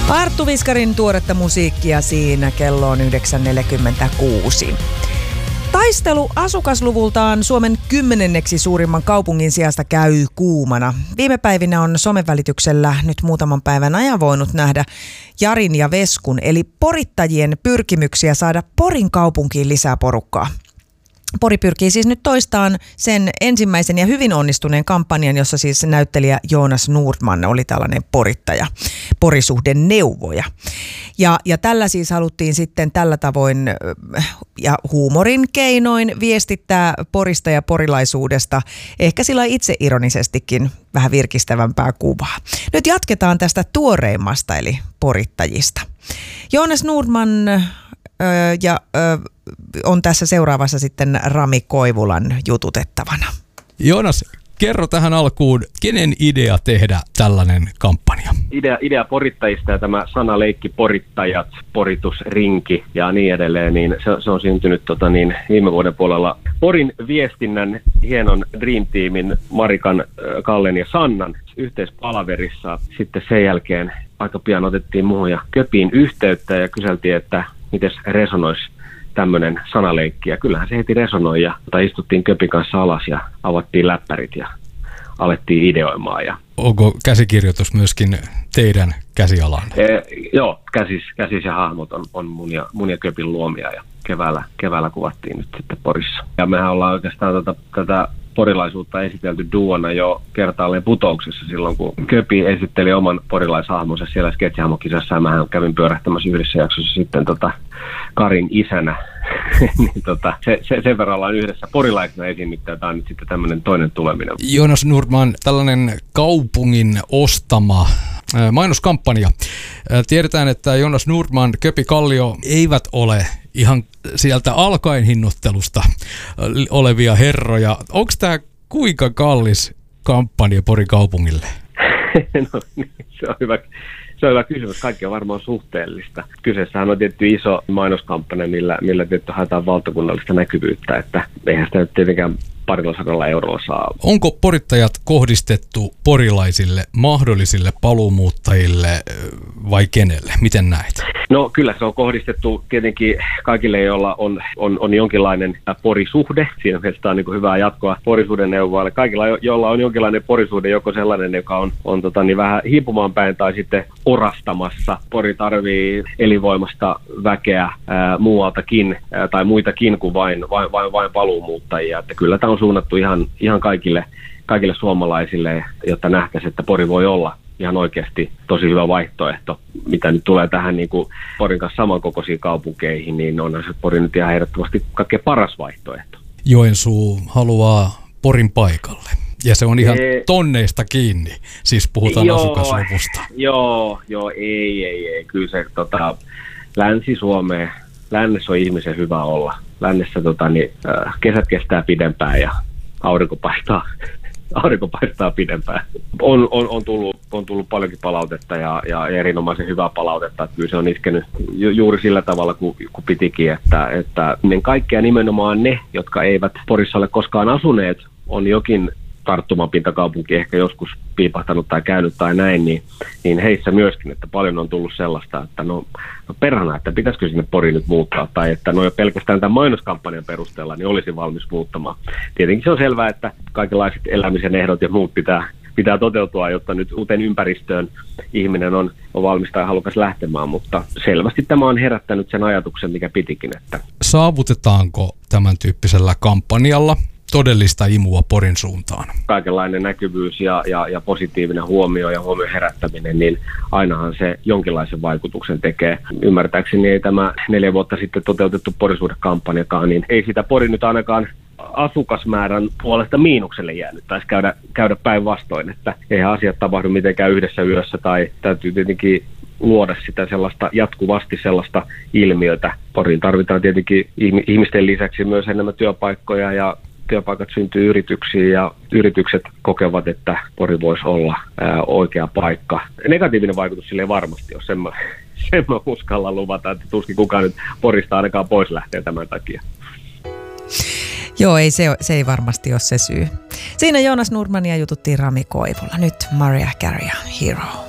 Arttu Viskarin tuoretta musiikkia siinä, kello on 9.46. Taistelu asukasluvultaan Suomen 10. suurimman kaupungin sijasta käy kuumana. Viime päivinä on somen välityksellä nyt muutaman päivän ajan voinut nähdä Jarin ja Veskun, eli porittajien pyrkimyksiä saada Porin kaupunkiin lisää porukkaa. Pori pyrkii siis nyt toistaan sen ensimmäisen ja hyvin onnistuneen kampanjan, jossa siis näyttelijä Jonas Nordman oli tällainen porittaja, porisuhdeneuvoja. Ja tällä siis haluttiin sitten tällä tavoin ja huumorin keinoin viestittää Porista ja porilaisuudesta ehkä sillä itseironisestikin vähän virkistävämpää kuvaa. Nyt jatketaan tästä tuoreimmasta eli porittajista. Jonas Nordman on tässä seuraavassa sitten Rami Koivulan jututettavana. Joonas, kerro tähän alkuun, kenen idea tehdä tällainen kampanja? Idea porittajista ja tämä sanaleikki porittajat, poritusrinki ja niin edelleen, niin se on syntynyt viime vuoden puolella Porin viestinnän hienon Dream Teamin Marikan, Kallen ja Sannan yhteispalaverissa. Sitten sen jälkeen aika pian otettiin muuhun ja Köpiin yhteyttä ja kyseltiin, että miten resonoisi tämmöinen sanaleikki. Ja kyllähän se heti resonoi ja istuttiin Köpin kanssa alas ja avattiin läppärit ja alettiin ideoimaan. Onko käsikirjoitus myöskin teidän käsialaan? Joo, käsis ja hahmot on mun ja Köpin luomia ja keväällä kuvattiin nyt sitten Porissa. Ja mehän ollaan oikeastaan tätä porilaisuutta esitelty duona jo kertaalleen Putouksessa silloin, kun Köpi esitteli oman porilaishahmonsa siellä sketsihahmokisassa ja mähän kävin pyörähtämässä yhdessä jaksossa sitten Karin isänä. niin sen verran ollaan yhdessä porilaisena esiinnyttä ja tämä on nyt sitten tämmöinen toinen tuleminen. Jonas Nordman, tällainen kaupungin ostama mainoskampanja. Tiedetään, että Jonas Nordman, Köpi Kallio eivät ole ihan sieltä alkaen hinnoittelusta olevia herroja. Onko tämä kuinka kallis kampanja Porin kaupungille? No niin, se on hyvä kysymys. Kaikki on varmaan suhteellista. Kyseessähän on tietty iso mainoskampanja, millä tietty haetaan valtakunnallista näkyvyyttä, että eihän sitä nyt tietenkään 200 eurolla saa. Onko porittajat kohdistettu porilaisille, mahdollisille paluumuuttajille vai kenelle? Miten näet? No kyllä se on kohdistettu tietenkin kaikille, joilla on jonkinlainen porisuhde. Siinä mielessä on niin kuin hyvää jatkoa porisuhdeneuvoille. Kaikilla, joilla on jonkinlainen porisuhde, joko sellainen, joka on vähän hiipumaan päin tai sitten orastamassa. Pori tarvii elinvoimasta väkeä muualtakin tai muitakin kuin vain paluumuuttajia. Että kyllä tämä on suunnattu ihan kaikille suomalaisille, jotta nähtäisiin, että Pori voi olla ihan oikeasti tosi hyvä vaihtoehto. Mitä nyt tulee tähän niin kuin Porin kanssa samankokoisiin kaupunkeihin, niin on se Pori nyt ihan ehdottomasti kaikkein paras vaihtoehto. Joensuu haluaa Porin paikalle. Ja se on ihan tonneista kiinni, siis puhutaan asukasluvusta. Joo, ei. Kyllä se Länsi-Suomeen, lännessä on ihmisen hyvä olla. Lännessä kesät kestää pidempään ja aurinko paistaa pidempään. On tullut paljonkin palautetta ja erinomaisen hyvää palautetta. Että kyllä se on iskenyt juuri sillä tavalla, kuin pitikin, että kaikkea nimenomaan ne, jotka eivät Porissa ole koskaan asuneet, on jokin tarttumapintakaupunki ehkä joskus piipahtanut tai käynyt tai näin, niin heissä myöskin, että paljon on tullut sellaista, että no perhana, että pitäisikö sinne Poriin nyt muuttaa, tai että no jo pelkästään tämän mainoskampanjan perusteella niin olisi valmis muuttamaan. Tietenkin se on selvää, että kaikenlaiset elämisen ehdot ja muut pitää toteutua, jotta nyt uuteen ympäristöön ihminen on valmis tai halukas lähtemään, mutta selvästi tämä on herättänyt sen ajatuksen, mikä pitikin. Että saavutetaanko tämän tyyppisellä kampanjalla todellista imua Porin suuntaan? Kaikenlainen näkyvyys ja positiivinen huomio ja huomion herättäminen, niin ainahan se jonkinlaisen vaikutuksen tekee. Ymmärtääkseni ei tämä 4 vuotta sitten toteutettu porisuhdekampanjakaan, niin ei sitä Pori nyt ainakaan asukasmäärän puolesta miinukselle jäänyt. Taisi käydä päinvastoin, että eihän asiat tapahdu mitenkään yhdessä yössä tai täytyy tietenkin luoda sitä jatkuvasti sellaista ilmiötä. Poriin tarvitaan tietenkin ihmisten lisäksi myös enemmän työpaikkoja ja työpaikat syntyy yrityksiin ja yritykset kokevat, että Pori voisi olla oikea paikka. Negatiivinen vaikutus sille ei varmasti ole, sen mä uskallan luvata, että tuskin kukaan nyt Porista ainakaan pois lähtee tämän takia. Joo, se ei varmasti ole se syy. Siinä Jonas Nordmania jututtiin Rami Koivulla. Nyt Mariah Carey, Hero.